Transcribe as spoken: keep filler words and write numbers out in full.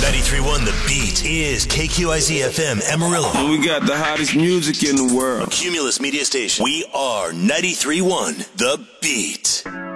ninety-three point one The Beat is K Q I Z F M Amarillo. We got the hottest music in the world. Cumulus Media Station. We are ninety-three point one The Beat.